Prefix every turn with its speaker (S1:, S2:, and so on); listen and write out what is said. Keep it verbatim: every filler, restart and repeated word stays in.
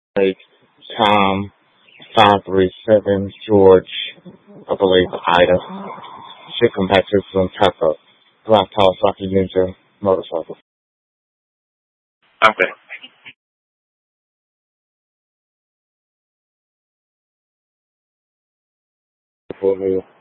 S1: Like Tom five three seven George, I believe Ida. Should come back to some type of black house like a ninja motorcycle.
S2: Okay.
S1: For real.